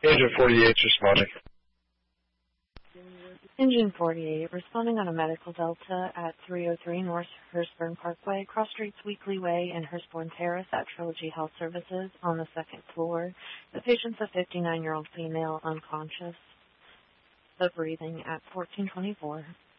Agent 48 responding. Engine 48, responding on a medical delta at 303 North Hurstbourne Parkway, Cross Streets Weekly Way and Hurstbourne Terrace at Trilogy Health Services on the second floor. The patient's a 59-year-old female, unconscious, but breathing at 1424.